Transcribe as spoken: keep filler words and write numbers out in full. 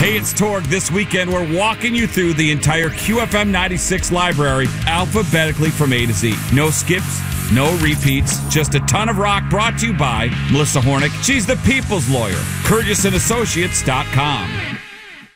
Hey, it's Torg. This weekend, we're walking you through the entire Q F M ninety-six library alphabetically from A to Z. No skips, no repeats, just a ton of rock brought to you by Melissa Hornick. She's the people's lawyer. Curtis and Associates dot com.